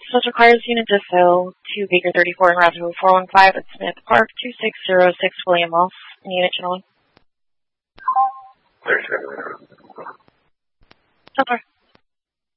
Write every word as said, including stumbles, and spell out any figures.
Access requires unit to fill to Baker thirty-four and Razzle four one five at Smith Park, two six zero six William Wells. Unit channel. So far.